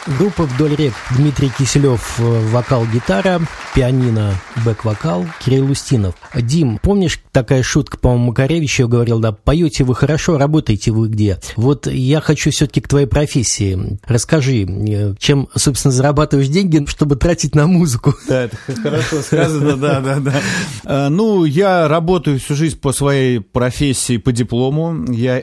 Группа «Вдоль рек». Дмитрий Киселев, вокал-гитара, пианино, бэк-вокал, Кирилл Устинов. Дим, помнишь, такая шутка, по-моему, Макаревич ее говорил, да, поете вы хорошо, работаете вы где? Вот я хочу все-таки к твоей профессии. Расскажи, чем, собственно, зарабатываешь деньги, чтобы тратить на музыку? Да, это хорошо сказано, да. Ну, я работаю всю жизнь по своей профессии, по диплому. Я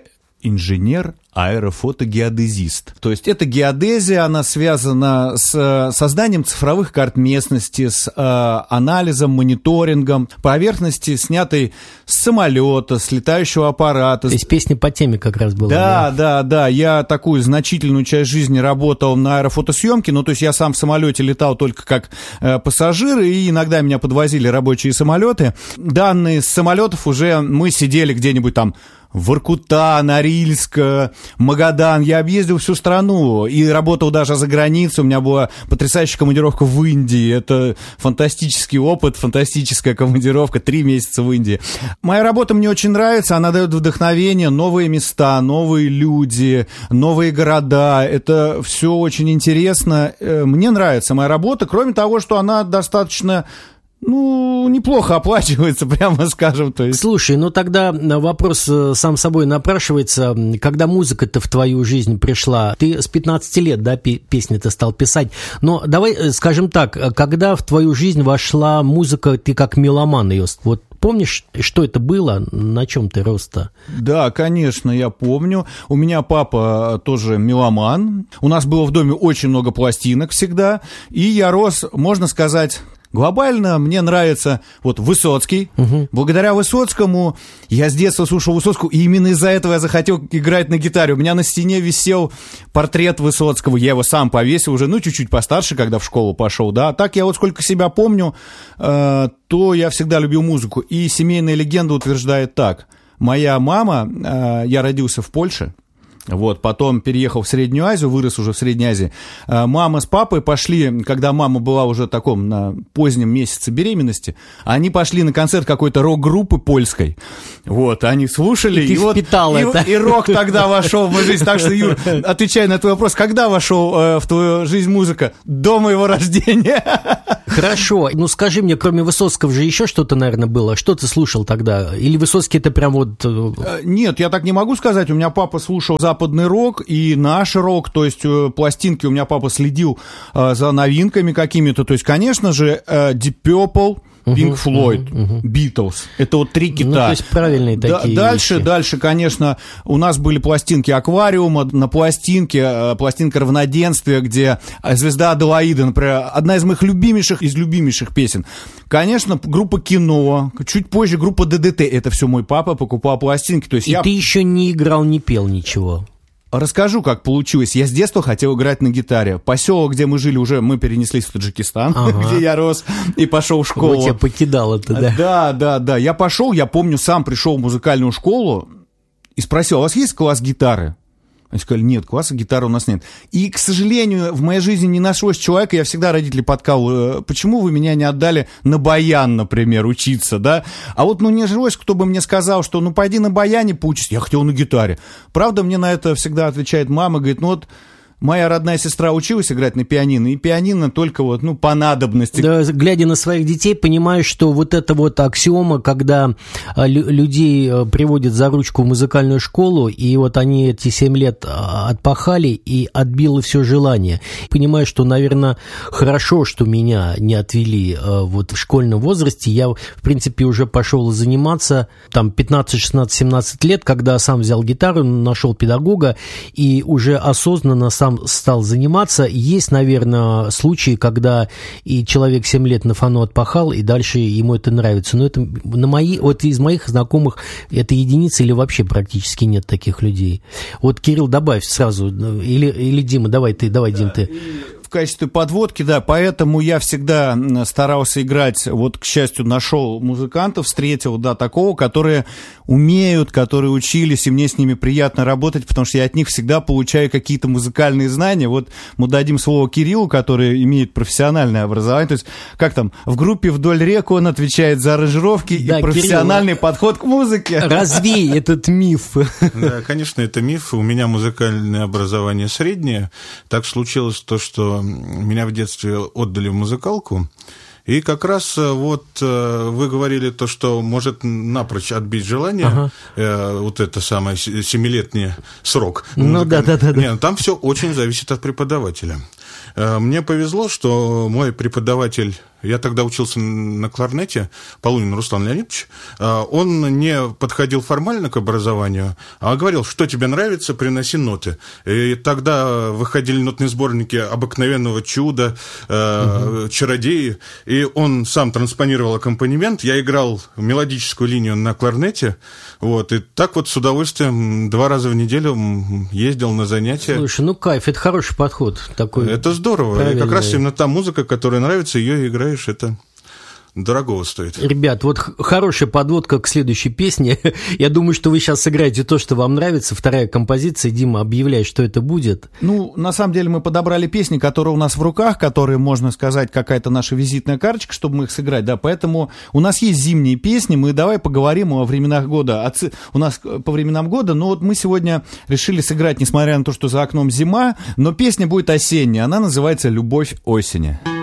инженер-аэрофотогеодезист. То есть это геодезия, она связана с созданием цифровых карт местности, с анализом, мониторингом поверхности, снятой с самолета, с летающего аппарата. То есть песня по теме как раз была. Да. Я такую значительную часть жизни работал на аэрофотосъемке, ну то есть я сам в самолете летал только как пассажир, и иногда меня подвозили рабочие самолеты. Данные с самолетов уже мы сидели где-нибудь там Воркута, Норильск, Магадан. Я объездил всю страну и работал даже за границей. У меня была потрясающая командировка в Индии. Это фантастический опыт, фантастическая командировка. 3 месяца в Индии. Моя работа мне очень нравится. Она дает вдохновение. Новые места, новые люди, новые города. Это все очень интересно. Мне нравится моя работа. Кроме того, что она достаточно... неплохо оплачивается, прямо скажем. То есть. Слушай, тогда вопрос сам собой напрашивается. Когда музыка-то в твою жизнь пришла? Ты с 15 лет, да, песни-то стал писать. Но давай скажем так, когда в твою жизнь вошла музыка, ты как меломан ее... Вот помнишь, что это было? На чем ты рос-то? Да, конечно, я помню. У меня папа тоже меломан. У нас было в доме очень много пластинок всегда. И я рос, можно сказать... Глобально мне нравится вот Высоцкий. Благодаря Высоцкому я с детства слушал Высоцкого, и именно из-за этого я захотел играть на гитаре. У меня на стене висел портрет Высоцкого. Я его сам повесил уже, чуть-чуть постарше, когда в школу пошел. Да, так я вот сколько себя помню, то я всегда любил музыку. И семейная легенда утверждает так. Моя мама, я родился в Польше. Вот, потом переехал в Среднюю Азию, вырос уже в Средней Азии. Мама с папой пошли, когда мама была уже в таком на позднем месяце беременности, они пошли на концерт какой-то рок-группы польской. Вот, они слушали. И ты впитал это. И рок тогда вошел в мою жизнь. Так что, Юр, отвечая на твой вопрос, когда вошел в твою жизнь музыка? До моего рождения. Хорошо. Скажи мне, кроме Высоцкого же еще что-то, наверное, было? Что ты слушал тогда? Или Высоцкий это прям вот... Нет, я так не могу сказать. У меня папа слушал западный рок и наш рок, то есть пластинки у меня папа следил за новинками какими-то, то есть, конечно же, Deep Purple, Pink Floyd, Beatles. Это вот 3 кита. То есть правильные такие Дальше, конечно, у нас были пластинки «Аквариума», на пластинка «Равноденствия», где «Звезда Аделаида», например, одна из моих любимейших песен. Конечно, группа «Кино», чуть позже группа «ДДТ». Это все мой папа покупал пластинки. То есть ты еще не играл, не пел ничего? Расскажу, как получилось. Я с детства хотел играть на гитаре. Поселок, где мы жили, уже мы перенеслись в Таджикистан, где я рос, и пошел в школу. Вот тебя покидал это, да? Да. Я пошел, я помню, сам пришел в музыкальную школу и спросил, а у вас есть класс гитары? Они сказали, нет, класса гитары у нас нет. И, к сожалению, в моей жизни не нашлось человека, я всегда родителей подкал, почему вы меня не отдали на баян, например, учиться, да? А вот, не нашлось, кто бы мне сказал, что, пойди на баяне поучись. Я хотел на гитаре. Правда, мне на это всегда отвечает мама, говорит, моя родная сестра училась играть на пианино, и пианино только по надобности. Да, глядя на своих детей, понимаешь, что вот эта вот аксиома, когда людей приводят за ручку в музыкальную школу, и вот они эти 7 лет отпахали, и отбило все желание. Понимаю, что, наверное, хорошо, что меня не отвели вот в школьном возрасте. Я, в принципе, уже пошел заниматься, 15, 16, 17 лет, когда сам взял гитару, нашел педагога, и уже осознанно сам стал заниматься. Есть, наверное, случаи, когда и человек 7 лет на фану отпахал, и дальше ему это нравится. Но это из моих знакомых это единицы или вообще практически нет таких людей. Вот, Кирилл, добавь сразу. Или Дима, давай, Дим, ты. В качестве подводки, да, поэтому я всегда старался играть, вот, к счастью, нашел музыкантов, встретил, да, такого, которые умеют, которые учились, и мне с ними приятно работать, потому что я от них всегда получаю какие-то музыкальные знания. Вот мы дадим слово Кириллу, который имеет профессиональное образование. То есть, как там, в группе «Вдоль рек» он отвечает за аранжировки и профессиональный подход к музыке. Развей этот миф. Да, конечно, это миф. У меня музыкальное образование среднее. Так случилось то, что меня в детстве отдали в музыкалку. И как раз вот вы говорили то, что может напрочь отбить желание, вот это самое 7-летний срок. Ну да. Нет, там все очень зависит от преподавателя. Мне повезло, что мой преподаватель, я тогда учился на кларнете, Полунин Руслан Леонидович, он не подходил формально к образованию, а говорил, что тебе нравится, приноси ноты. И тогда выходили нотные сборники «Обыкновенного чуда», «Чародеи», и он сам транспонировал аккомпанемент, я играл мелодическую линию на кларнете, вот, и так вот с удовольствием 2 раза в неделю ездил на занятия. Слушай, ну кайф, это хороший подход такой. Это здорово, правильный. И как раз именно та музыка, которая нравится, ее играешь, это дорогого стоит. Ребят, вот хорошая подводка к следующей песне. Я думаю, что вы сейчас сыграете то, что вам нравится. 2-я композиция. Дима, объявляй, что это будет. Ну, на самом деле мы подобрали песни, которые у нас в руках, которые, можно сказать, какая-то наша визитная карточка, чтобы мы их сыграть, да, поэтому у нас есть зимние песни, мы давай поговорим о временах года. У нас по временам года, но вот мы сегодня решили сыграть, несмотря на то, что за окном зима, но песня будет осенняя, она называется «Любовь осени».